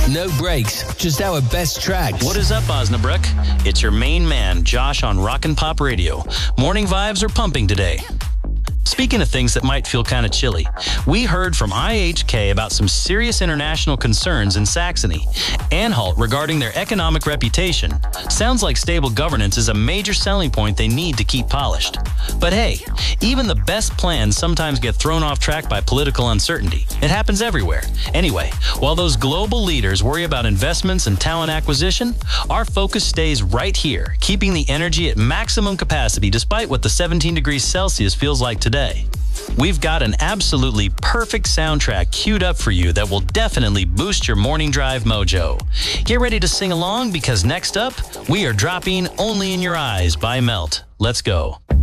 No breaks, just our best tracks. What is up, Osnabrück? It's your main man, Josh, on Rockin' Pop Radio. Morning vibes are pumping today. Speaking of things that might feel kind of chilly, we heard from IHK about some serious international concerns in Saxony. Anhalt regarding their economic reputation. Sounds like stable governance is a major selling point they need to keep polished. But hey, even the best plans sometimes get thrown off track by political uncertainty. It happens everywhere. Anyway, while those global leaders worry about investments and talent acquisition, our focus stays right here, keeping the energy at maximum capacity despite what the 17 degrees Celsius feels like today. We've got an absolutely perfect soundtrack queued up for you that will definitely boost your morning drive mojo. Get ready to sing along because next up, we are dropping Only in Your Eyes by Melt. Let's go.